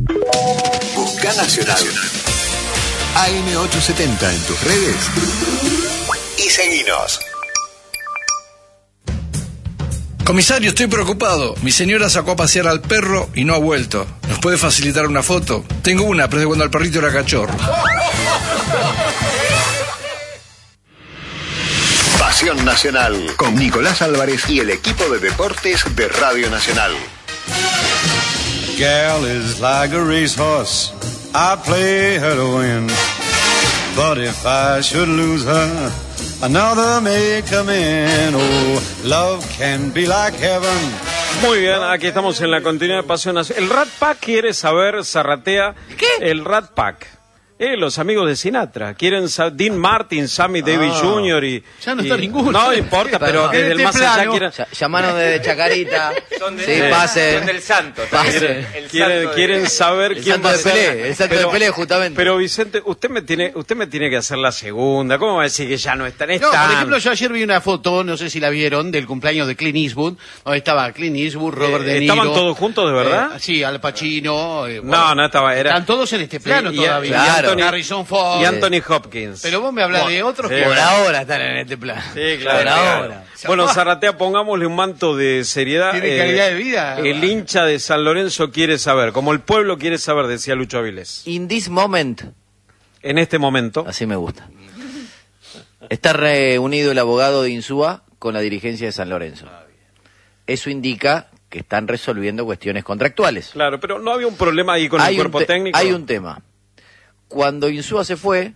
Busca Nacional. AM870 en tus redes y seguinos. Comisario, estoy preocupado. Mi señora sacó a pasear al perro y no ha vuelto. ¿Nos puede facilitar una foto? Tengo una, pero es de cuando el perrito era cachorro. Pasión Nacional con Nicolás Álvarez y el equipo de deportes de Radio Nacional. Gal is like a racehorse, I play her to win. But if I should lose her, another may come in. Oh, love can be like heaven. Muy bien, aquí estamos en la continuidad de Pasión Nacional. El Rat Pack quiere saber, Zarratea. ¿Qué? El Rat Pack. Los amigos de Sinatra quieren saber, Dean Martin, Sammy Davis Jr. y ya no está ninguno. No importa, pero desde el más allá quieren... Llamaron de Chacarita. Son pase. Son del Santo. Quieren saber quién va a ser. El Santo de Pelé, justamente. Pero Vicente, usted me tiene que hacer la segunda. ¿Cómo va a decir que ya no están? No, por ejemplo, yo ayer vi una foto, no sé si la vieron, del cumpleaños de Clint Eastwood, donde estaba Clint Eastwood, Robert De Niro. ¿Estaban todos juntos, de verdad? Sí, Al Pacino. No estaba. Están todos en este plano todavía. Claro. Harrison Ford. Y Anthony Hopkins. Pero vos me hablas de otros que... Por ahora están en este plano. Sí, claro. Por ahora. Bueno, Zarratea, pongámosle un manto de seriedad. Tiene calidad de vida. El hincha de San Lorenzo quiere saber, como el pueblo quiere saber, decía Lucho Avilés. In this moment. En este momento. Así me gusta. Está reunido el abogado de Insúa con la dirigencia de San Lorenzo. Eso indica que están resolviendo cuestiones contractuales. Claro, pero no había un problema ahí con el cuerpo técnico. Hay un tema. Cuando Insúa se fue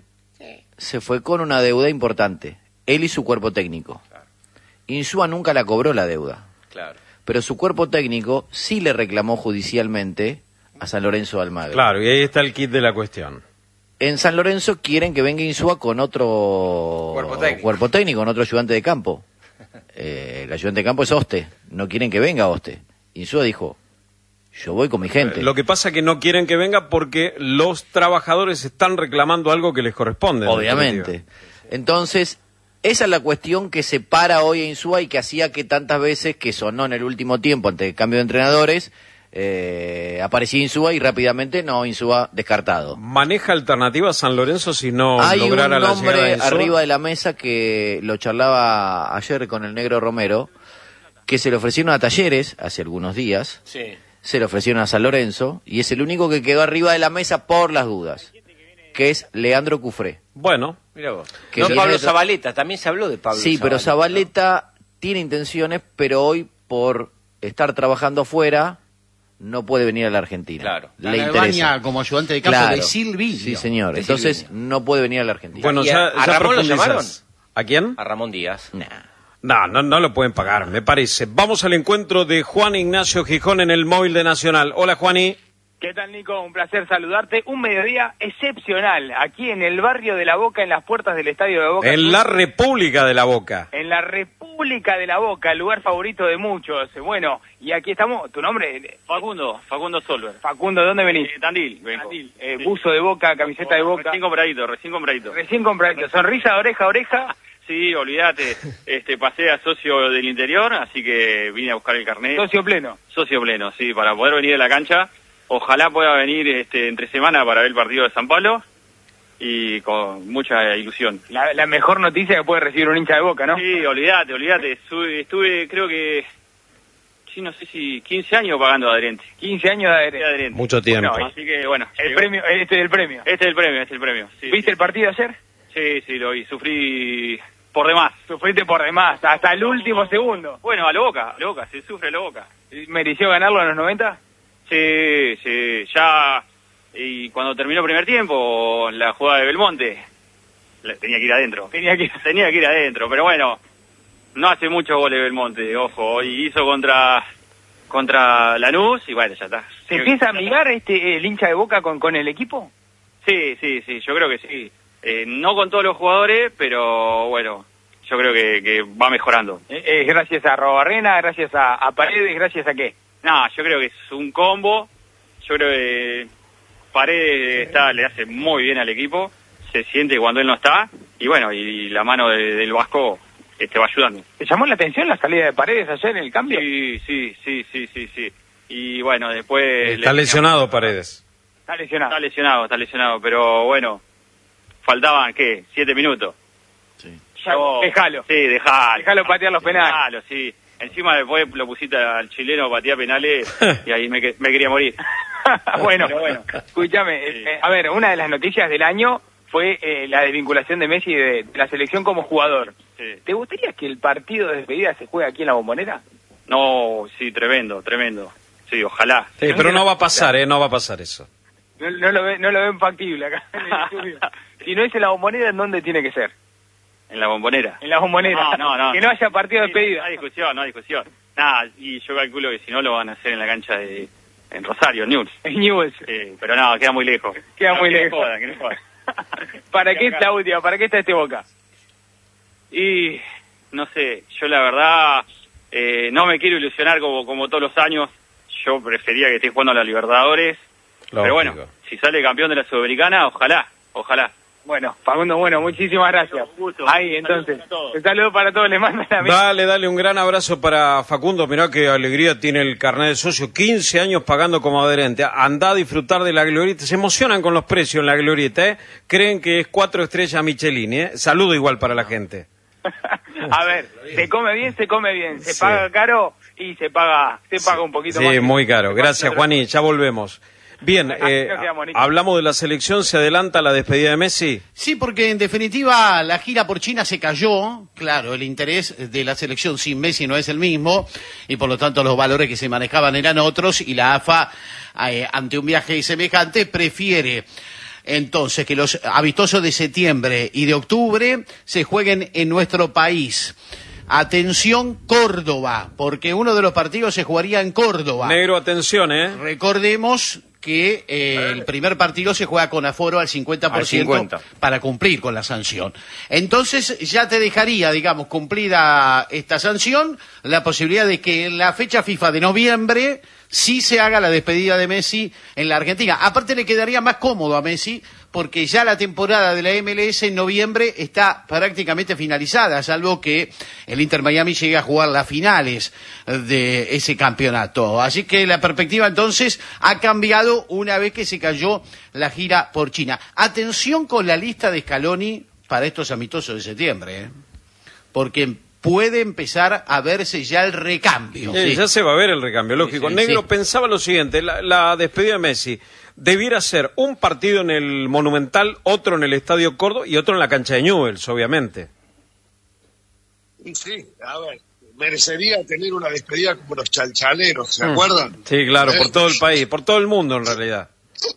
con una deuda importante. Él y su cuerpo técnico. Claro. Insúa nunca la cobró la deuda. Claro. Pero su cuerpo técnico sí le reclamó judicialmente a San Lorenzo de Almagro. Claro, y ahí está el kit de la cuestión. En San Lorenzo quieren que venga Insúa con otro cuerpo técnico, con otro ayudante de campo. El ayudante de campo es Oste. No quieren que venga Oste. Insúa dijo... Yo voy con mi gente. Lo que pasa es que no quieren que venga porque los trabajadores están reclamando algo que les corresponde. Obviamente. Entonces, esa es la cuestión que separa hoy a Insúa y que hacía que tantas veces, que sonó en el último tiempo ante el cambio de entrenadores, aparecía Insúa y rápidamente Insúa descartado. ¿Maneja alternativas San Lorenzo si no hay lograra la llegada de Insúa? Hay un nombre arriba de la mesa que lo charlaba ayer con el Negro Romero, que se le ofrecieron a Talleres hace algunos días. Sí. Se le ofrecieron a San Lorenzo y es el único que quedó arriba de la mesa por las dudas, que es Leandro Cufré. Bueno, mira vos. No Pablo Zabaleta, también se habló de Pablo Zabaleta. Sí, pero Zabaleta tiene intenciones, pero hoy por estar trabajando afuera no puede venir a la Argentina. Claro. Le interesa. Como ayudante de campo de Silvillo. Sí, señor. Entonces no puede venir a la Argentina. Bueno, ¿A Ramón lo llamaron? ¿A quién? A Ramón Díaz. No lo pueden pagar, me parece. Vamos al encuentro de Juan Ignacio Gijón en el móvil de Nacional. Hola, Juaní. ¿Qué tal, Nico? Un placer saludarte. Un mediodía excepcional aquí en el barrio de La Boca, en las puertas del Estadio de Boca. En la República de La Boca. En la República de La Boca, el lugar favorito de muchos. Bueno, y aquí estamos. ¿Tu nombre? Facundo Solver. Facundo, ¿de dónde venís? Tandil. Tandil. Buzo de Boca, camiseta de Boca. Recién compradito. Sonrisa de oreja a oreja. Sí, olvídate, pasé a socio del interior, así que vine a buscar el carnet. Socio pleno, sí, para poder venir a la cancha. Ojalá pueda venir entre semana para ver el partido de San Pablo y con mucha ilusión. La mejor noticia que puede recibir un hincha de Boca, ¿no? Sí, olvídate. Estuve, creo que, sí, no sé si 15 años pagando adherente. 15 años de adherente. Mucho tiempo. Bueno, así que, bueno. El premio, este es el premio. Este es el premio. Sí, ¿Viste el partido ayer? Sí, lo vi. Sufrí por demás. Sufriste por demás, hasta el último segundo. Bueno, a lo Boca, se sufre a lo Boca. ¿Mereció ganarlo en los 90? Sí, ya. Y cuando terminó el primer tiempo, la jugada de Belmonte, tenía que ir adentro. Tenía que ir adentro, pero bueno, no hace muchos goles Belmonte, ojo, y hizo contra Lanús y bueno, ya está. ¿Se empieza a amigar el hincha de Boca con el equipo? Sí, yo creo que sí. No con todos los jugadores, pero bueno, yo creo que va mejorando. ¿Gracias a Robarrena, gracias a Paredes, gracias a qué? No, yo creo que es un combo. Yo creo que Paredes le hace muy bien al equipo, se siente cuando él no está, y bueno, y la mano del Vasco va ayudando. ¿Te llamó la atención la salida de Paredes ayer en el cambio? Sí. Y bueno, después... Está lesionado Paredes. Está lesionado, pero bueno, faltaban, 7 minutos. Sí. Dejalo. Sí, dejalo. Dejalo patear los penales. Dejalo, sí. Encima después lo pusiste al chileno a patear penales y ahí me quería morir. Bueno, escúchame, a ver, una de las noticias del año fue la desvinculación de Messi de la selección como jugador. Sí. ¿Te gustaría que el partido de despedida se juegue aquí en la Bombonera? No, sí, tremendo. Sí, ojalá. Sí, pero no va a pasar, no va a pasar eso. No lo ven factible acá en el estudio. Si no es en la Bombonera, ¿en dónde tiene que ser? En la Bombonera. En la Bombonera. No. Que no haya partido de despedida. No hay discusión. Nada, y yo calculo que si no lo van a hacer en la cancha en Rosario, Newell's. En Newell's. Pero no, queda muy lejos. Muy lejos. Que no jodan. ¿Para qué está última? ¿Para qué está este Boca? Y no sé, yo la verdad no me quiero ilusionar como todos los años. Yo prefería que esté jugando a la Libertadores. Lógico. Pero bueno, si sale campeón de la Sudamericana, ojalá. Bueno, Facundo, muchísimas gracias. Ahí, entonces, un saludo para todos, les mandan a mí. Dale, un gran abrazo para Facundo. Mirá qué alegría tiene el carnet de socio, 15 años pagando como adherente. Andá a disfrutar de la Glorieta. Se emocionan con los precios en la Glorieta, ¿eh? Creen que es 4 estrellas Michelin, ¿eh? Saludo igual para la gente. A ver, se come bien, se paga caro y se paga un poquito más. Sí, muy caro. Gracias, Juaní, ya volvemos. Bien, hablamos de la selección, ¿se adelanta la despedida de Messi? Sí, porque en definitiva la gira por China se cayó. Claro, el interés de la selección sin Messi no es el mismo y por lo tanto los valores que se manejaban eran otros y la AFA, ante un viaje semejante, prefiere entonces que los amistosos de septiembre y de octubre se jueguen en nuestro país. Atención Córdoba, porque uno de los partidos se jugaría en Córdoba. Negro, atención, Recordemos que el primer partido se juega con aforo al 50%, para cumplir con la sanción. Entonces ya te dejaría, digamos, cumplida esta sanción, la posibilidad de que en la fecha FIFA de noviembre sí se haga la despedida de Messi en la Argentina. Aparte le quedaría más cómodo a Messi porque ya la temporada de la MLS en noviembre está prácticamente finalizada, salvo que el Inter Miami llegue a jugar las finales de ese campeonato. Así que la perspectiva entonces ha cambiado una vez que se cayó la gira por China. Atención con la lista de Scaloni para estos amistosos de septiembre, porque puede empezar a verse ya el recambio. Sí. Ya se va a ver el recambio, lógico. Negro pensaba lo siguiente, la despedida de Messi debiera ser un partido en el Monumental, otro en el Estadio Córdoba y otro en la cancha de Newell's, obviamente. Sí, a ver, merecería tener una despedida como los chalchaleros, ¿se acuerdan? Sí, claro, por todo el país, por todo el mundo en realidad.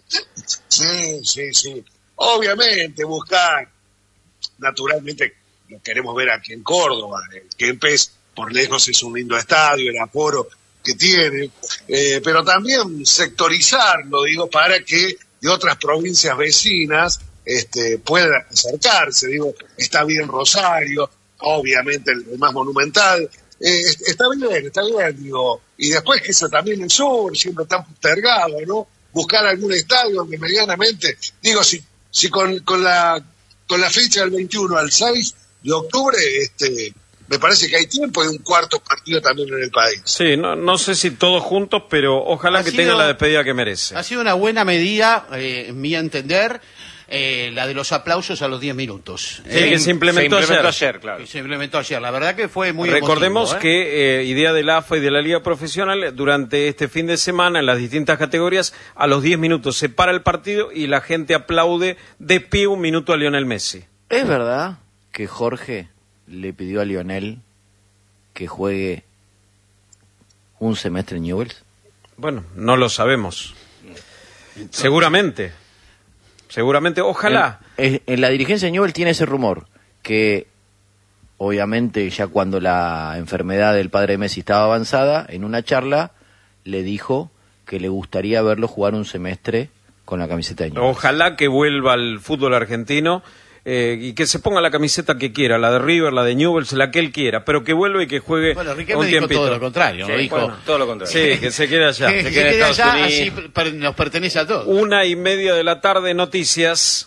Sí. Obviamente buscar, naturalmente lo queremos ver aquí en Córdoba, el Kempes por lejos es un lindo estadio, el aforo que tiene, pero también sectorizarlo, digo, para que de otras provincias vecinas puedan acercarse, digo, está bien Rosario, obviamente el más monumental, está bien, digo, y después que eso también el sur, siempre tan postergado, ¿no? Buscar algún estadio donde medianamente, digo, si con la fecha del 21 al 6 de octubre, me parece que hay tiempo y un cuarto partido también en el país. Sí, no sé si todos juntos, pero ojalá que tenga la despedida que merece. Ha sido una buena medida, en mi entender, la de los aplausos a los 10 minutos. Sí, que se implementó ayer, claro. Se implementó ayer, la verdad que fue muy Recordemos emotivo, que idea de la AFA y de la Liga Profesional, durante este fin de semana, en las distintas categorías, a los 10 minutos se para el partido y la gente aplaude de pie un minuto a Lionel Messi. ¿Es verdad que Jorge le pidió a Lionel que juegue un semestre en Newell's? Bueno, no lo sabemos. Seguramente, ojalá. En la dirigencia de Newell's tiene ese rumor, que obviamente ya cuando la enfermedad del padre de Messi estaba avanzada, en una charla le dijo que le gustaría verlo jugar un semestre con la camiseta de Newell's. Ojalá que vuelva al fútbol argentino. Y que se ponga la camiseta que quiera, la de River, la de Newell's, la que él quiera, pero que vuelva y que juegue un tiempito. Todo lo contrario, sí, dijo. Todo lo contrario. Sí, que se quede allá. Se quede allá, así nos pertenece a todos. 1:30 de la tarde, noticias.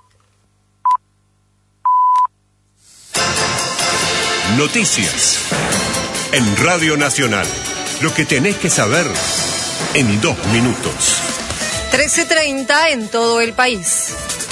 Noticias. En Radio Nacional. Lo que tenés que saber en 2 minutos. 13:30 en todo el país.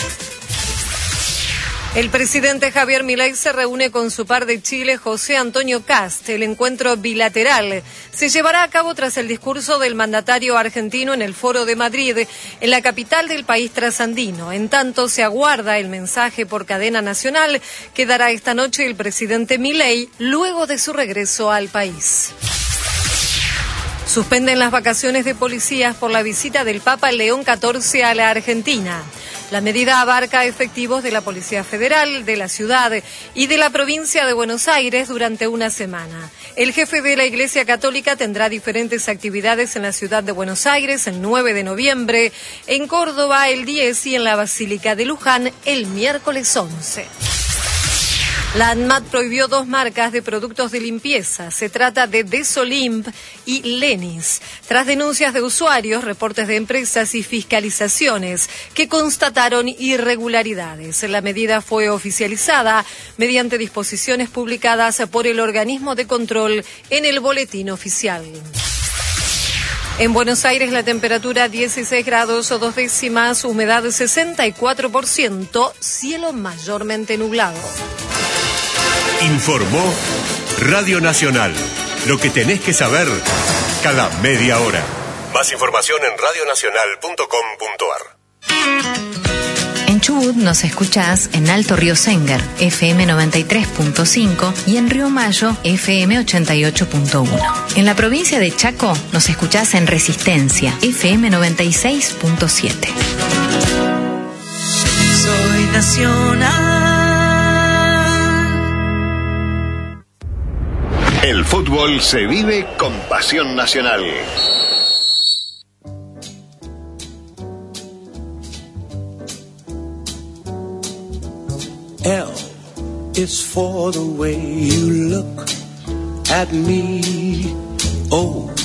El presidente Javier Milei se reúne con su par de Chile, José Antonio Kast. El encuentro bilateral se llevará a cabo tras el discurso del mandatario argentino en el Foro de Madrid, en la capital del país trasandino. En tanto, se aguarda el mensaje por cadena nacional que dará esta noche el presidente Milei luego de su regreso al país. Suspenden las vacaciones de policías por la visita del Papa León XIV a la Argentina. La medida abarca efectivos de la Policía Federal, de la ciudad y de la provincia de Buenos Aires durante una semana. El jefe de la Iglesia Católica tendrá diferentes actividades en la ciudad de Buenos Aires el 9 de noviembre, en Córdoba el 10 y en la Basílica de Luján el miércoles 11. La ANMAT prohibió 2 marcas de productos de limpieza. Se trata de Desolimp y Lenis, tras denuncias de usuarios, reportes de empresas y fiscalizaciones que constataron irregularidades. La medida fue oficializada mediante disposiciones publicadas por el organismo de control en el Boletín Oficial. En Buenos Aires la temperatura 16 grados o 2 décimas, humedad 64%, cielo mayormente nublado. Informó Radio Nacional. Lo que tenés que saber cada media hora. Más información en radionacional.com.ar. En Chubut nos escuchás en Alto Río Sengar, FM 93.5 y en Río Mayo, FM 88.1. En la provincia de Chaco nos escuchás en Resistencia, FM 96.7. Soy nacional. El fútbol se vive con pasión nacional. L is for the way you look at me. O